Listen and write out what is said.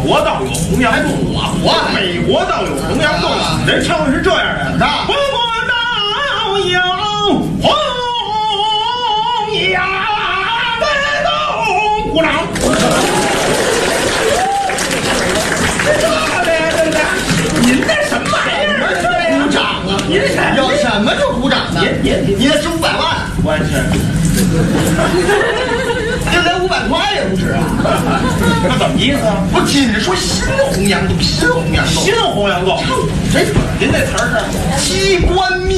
国倒有洪阳洞，美国倒有洪阳洞，人唱的是这样的：我国倒有洪阳洞，鼓掌。您这什么玩意儿？ 鼓掌啊！ 您是有什么就鼓掌的？你那是500万， 我是。 就连500块也不值啊！ 那怎么意思啊？ 不仅是说新洪阳洞，新洪阳洞， 新洪阳洞， 这您这词儿是机关密。